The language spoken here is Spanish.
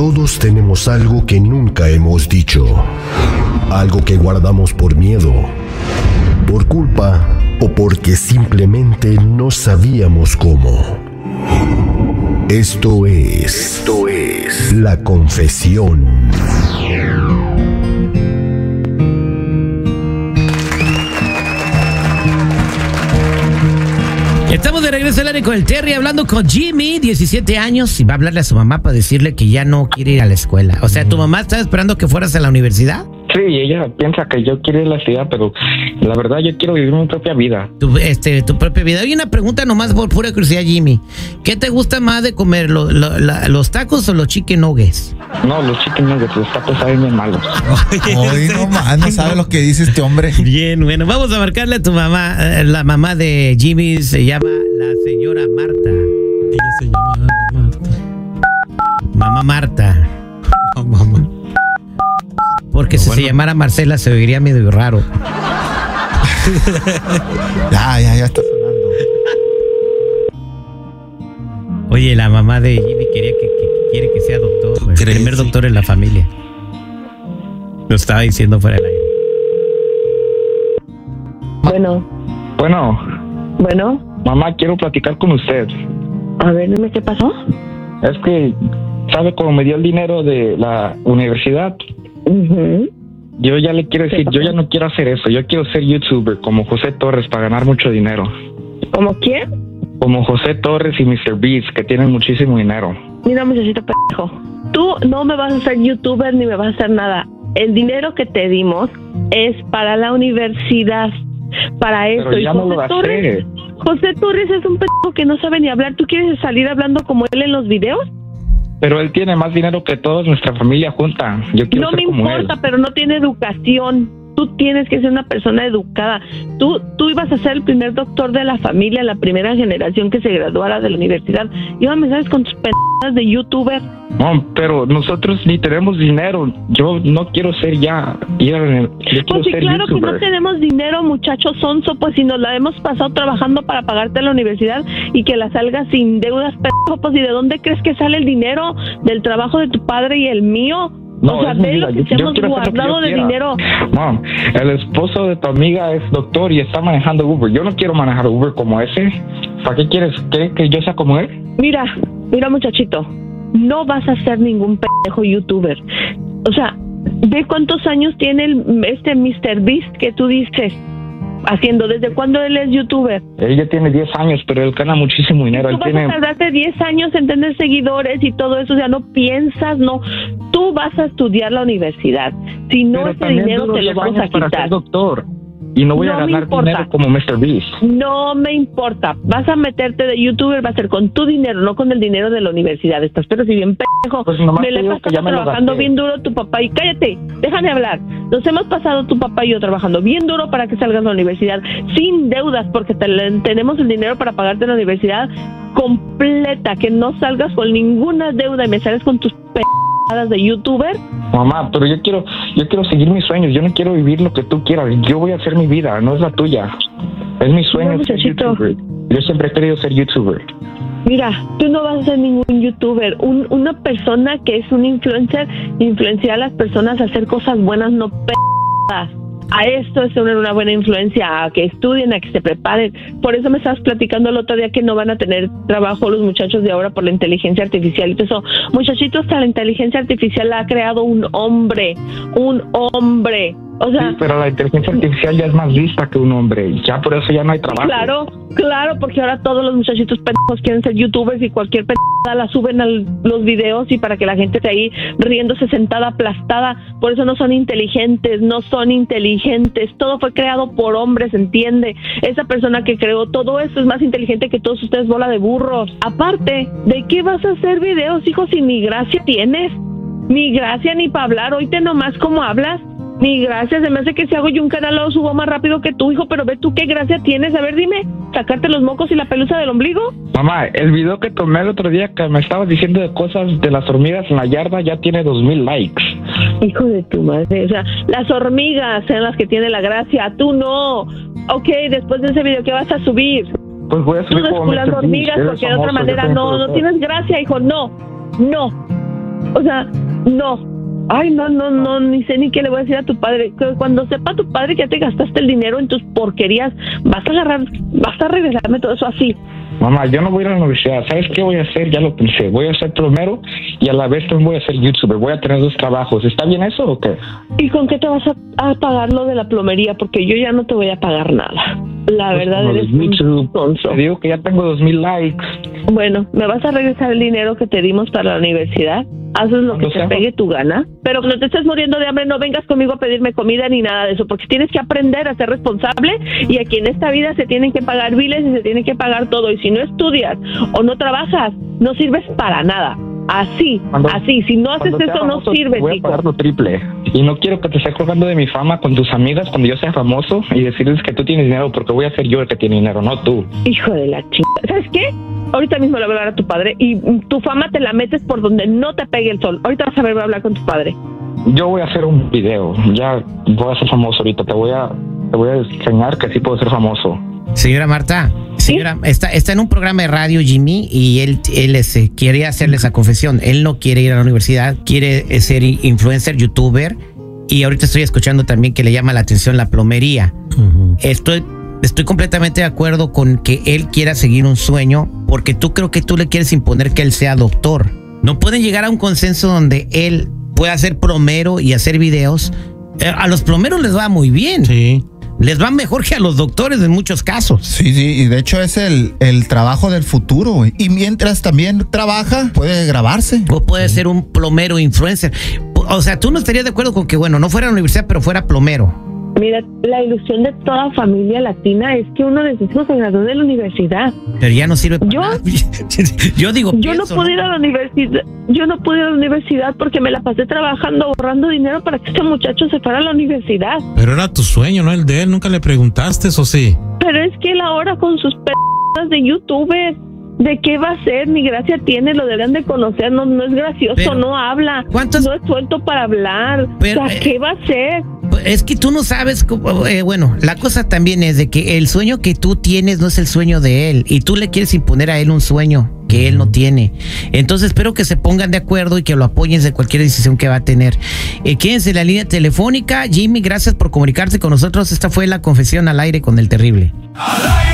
Todos tenemos algo que nunca hemos dicho, algo que guardamos por miedo, por culpa o porque simplemente no sabíamos cómo. Esto es La Confesión. Estamos de regreso al aire con el Terry, hablando con Jimmy, 17 años, y va a hablarle a su mamá para decirle que ya no quiere ir a la escuela. O sea, ¿tu mamá estaba esperando que fueras a la universidad? Sí, ella piensa que yo quiero ir a la ciudad, pero la verdad yo quiero vivir mi propia vida. Tu propia vida. Hay una pregunta nomás por pura curiosidad, Jimmy. ¿Qué te gusta más de comer, los tacos o los chicken nuggets? No, los chicken nuggets, los tacos saben bien malos. Hoy no sabe lo que dice este hombre. Bien, bueno, vamos a marcarle a tu mamá. La mamá de Jimmy se llama la señora Marta. Ella se llama Marta. Mamá Marta. Mamá. Porque si se llamara Marcela se oiría medio raro. Ya está sonando. Oye, la mamá de Jimmy quiere que sea doctor. El primer doctor en la familia. Lo estaba diciendo fuera del aire. Bueno. Mamá, quiero platicar con usted. A ver, dime qué pasó. Es que, ¿sabe cómo me dio el dinero de la universidad? Uh-huh. Yo ya le quiero decir, yo ya no quiero hacer eso. Yo quiero ser YouTuber como José Torres para ganar mucho dinero. ¿Cómo quién? Como José Torres y Mr. Beast, que tienen muchísimo dinero. Mira, muchachito pendejo, tú no me vas a hacer YouTuber ni me vas a hacer nada. El dinero que te dimos es para la universidad, para eso. Pero ya no lo va a hacer. José Torres es un pendejo que no sabe ni hablar. ¿Tú quieres salir hablando como él en los videos? Pero él tiene más dinero que toda nuestra familia junta. Yo quiero ser como él. No me importa, pero no tiene educación. Tú tienes que ser una persona educada. Tú ibas a ser el primer doctor de la familia, la primera generación que se graduara de la universidad. Y ahora me sales con tus pendejadas de YouTuber. No, pero nosotros ni tenemos dinero. Yo no quiero ser yo quiero ser claro YouTuber. Que no tenemos dinero, muchacho sonso, pues si nos la hemos pasado trabajando para pagarte la universidad y que la salgas sin deudas, pendejo, pues ¿y de dónde crees que sale el dinero? ¿Del trabajo de tu padre y el mío? No, o sea, ve lo que te hemos guardado de dinero. Mom, el esposo de tu amiga es doctor y está manejando Uber. Yo no quiero manejar Uber como ese. ¿Para qué quieres que yo sea como él? Mira, muchachito, no vas a ser ningún pendejo YouTuber. O sea, ve cuántos años tiene este Mr. Beast que tú dices haciendo. ¿Desde cuándo él es YouTuber? Él ya tiene 10 años, pero él gana muchísimo dinero. Tú vas a tardarte 10 años en tener seguidores y todo eso. O sea, no piensas, no. Tú vas a estudiar la universidad. Si no, pero ese dinero te lo vamos a quitar. Para ser doctor. Y no voy a ganar dinero como Mr. Beast. No me importa. Vas a meterte de YouTuber, va a ser con tu dinero, no con el dinero de la universidad. Estás pero si bien pendejo. Pues me le pasas trabajando bien duro tu papá y cállate, déjame hablar. Nos hemos pasado tu papá y yo trabajando bien duro para que salgas de la universidad sin deudas, porque tenemos el dinero para pagarte la universidad completa, que no salgas con ninguna deuda y me sales con tus de YouTuber. Mamá, pero yo quiero seguir mis sueños. Yo no quiero vivir lo que tú quieras. Yo voy a hacer mi vida, no es la tuya. Es mi sueño ser YouTuber. Yo siempre he querido ser YouTuber. Mira, tú no vas a ser ningún YouTuber. Una persona que es un influencer, influencia a las personas a hacer cosas buenas, no p***as. A esto es una buena influencia, a que estudien, a que se preparen. Por eso me estabas platicando el otro día que no van a tener trabajo los muchachos de ahora por la inteligencia artificial. Y eso, muchachitos, hasta la inteligencia artificial la ha creado un hombre. O sea, sí, pero la inteligencia artificial ya es más lista que un hombre y ya por eso ya no hay trabajo. Claro, porque ahora todos los muchachitos pendejos quieren ser YouTubers y cualquier pendejada la suben a los videos y para que la gente esté ahí riéndose sentada, aplastada. Por eso no son inteligentes. Todo fue creado por hombres, ¿entiende? Esa persona que creó todo eso es más inteligente que todos ustedes, bola de burros. Aparte, ¿de qué vas a hacer videos, hijo, si ni gracia tienes? Ni gracia ni para hablar. Oíte nomás cómo hablas. Ni gracias, se me hace que si hago yo un canal lo subo más rápido que tú, hijo, pero ve tú qué gracia tienes. A ver, dime, ¿sacarte los mocos y la pelusa del ombligo? Mamá, el video que tomé el otro día que me estabas diciendo de cosas de las hormigas en la yarda ya tiene 2,000 likes. Hijo de tu madre, o sea, las hormigas son las que tienen la gracia, tú no. Ok, después de ese video, ¿qué vas a subir? Pues voy a subir como las hormigas, porque de otra manera no tienes gracia, hijo, no. O sea, no. Ay, no, ni sé ni qué le voy a decir a tu padre. Que cuando sepa tu padre que ya te gastaste el dinero en tus porquerías, vas a regresarme todo eso así. Mamá, yo no voy a ir a la universidad. ¿Sabes qué voy a hacer? Ya lo pensé. Voy a ser plomero y a la vez también voy a ser youtuber. Voy a tener 2 trabajos. ¿Está bien eso o qué? ¿Y con qué te vas a pagar lo de la plomería? Porque yo ya no te voy a pagar nada. La verdad eres un tonso. Te digo que ya tengo 2,000 likes. Bueno, ¿me vas a regresar el dinero que te dimos para la universidad? Haces lo que te pegue tu gana. Pero cuando te estés muriendo de hambre, no vengas conmigo a pedirme comida ni nada de eso, porque tienes que aprender a ser responsable y aquí en esta vida se tienen que pagar biles y se tiene que pagar todo. Y si no estudias o no trabajas, no sirves para nada. Así, si no haces eso no sirve, voy a pagar lo triple. Y no quiero que te estés colgando de mi fama con tus amigas cuando yo sea famoso y decirles que tú tienes dinero, porque voy a ser yo el que tiene dinero, no tú. Hijo de la chingada. ¿Sabes qué? Ahorita mismo le voy a hablar a tu padre y tu fama te la metes por donde no te pegue el sol. Ahorita vas a ver, voy a hablar con tu padre. Yo voy a hacer un video. Ya voy a ser famoso ahorita. Te voy a enseñar que sí puedo ser famoso. Señora Marta, señora, está en un programa de radio, Jimmy, y él quiere hacerle esa confesión. Él no quiere ir a la universidad, quiere ser influencer, youtuber, y ahorita estoy escuchando también que le llama la atención la plomería. Estoy completamente de acuerdo con que él quiera seguir un sueño, porque creo que tú le quieres imponer que él sea doctor. No pueden llegar a un consenso donde él pueda ser plomero y hacer videos. A los plomeros les va muy bien. Sí. Les va mejor que a los doctores en muchos casos. Sí, y de hecho es el trabajo del futuro, güey. Y mientras también trabaja, puede grabarse. O puede ser un plomero influencer. O sea, tú no estarías de acuerdo con que, bueno, no fuera a la universidad, pero fuera plomero. Mira, la ilusión de toda familia latina es que uno de sus hijos se gradúe de la universidad. Pero ya no sirve para nada. Yo no pude ir a la universidad. Yo no pude ir a la universidad porque me la pasé trabajando, ahorrando dinero para que este muchacho se fuera a la universidad. Pero era tu sueño, no el de él. ¿Nunca le preguntaste, o sí? Pero es que él ahora con sus de youtuber, ¿de qué va a ser? Ni gracia tiene, lo deberían de conocer. No es gracioso, pero, no habla. No es suelto para hablar. Pero, o sea, ¿qué va a hacer? Es que tú no sabes cómo, bueno, la cosa también es de que el sueño que tú tienes no es el sueño de él, y tú le quieres imponer a él un sueño que él no tiene. Entonces espero que se pongan de acuerdo y que lo apoyen en cualquier decisión que va a tener. Quédense en la línea telefónica. Jimmy, gracias por comunicarse con nosotros. Esta fue la confesión al aire con el terrible.